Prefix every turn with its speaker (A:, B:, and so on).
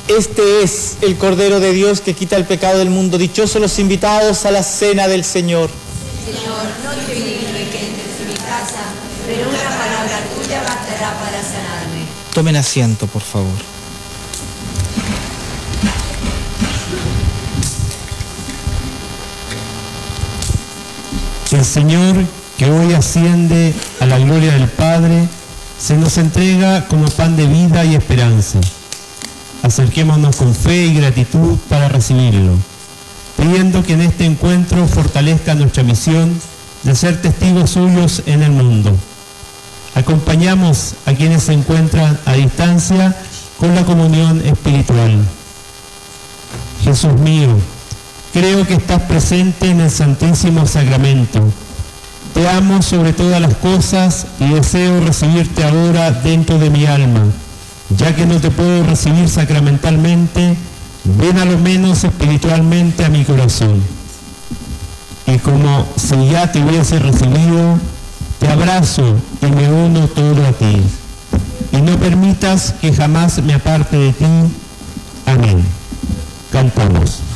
A: Este es el Cordero de Dios que quita el pecado del mundo. Dichosos los invitados a la cena del Señor.
B: Señor, no soy digno de que entres en mi casa, pero una palabra tuya bastará para sanarme.
A: Tomen asiento, por favor.
C: El Señor, que hoy asciende a la gloria del Padre, se nos entrega como pan de vida y esperanza. Acerquémonos con fe y gratitud para recibirlo, pidiendo que en este encuentro fortalezca nuestra misión de ser testigos suyos en el mundo. Acompañamos a quienes se encuentran a distancia con la comunión espiritual. Jesús mío, creo que estás presente en el Santísimo Sacramento. Te amo sobre todas las cosas y deseo recibirte ahora dentro de mi alma. Ya que no te puedo recibir sacramentalmente, ven a lo menos espiritualmente a mi corazón. Y como si ya te hubiese recibido, te abrazo y me uno todo a ti. Y no permitas que jamás me aparte de ti. Amén. Cantamos.